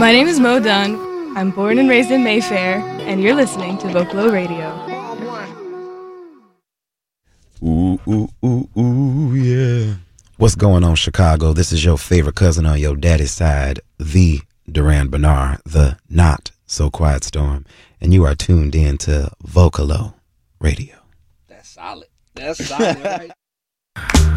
My name is Mo Dunn. I'm born and raised in Mayfair, and you're listening to Vocalo Radio. Ooh, ooh, ooh, ooh, yeah. What's going on, Chicago? This is your favorite cousin on your daddy's side, the Duran Bernard, the not so quiet storm, and you are tuned in to Vocalo Radio. That's solid. That's solid, right?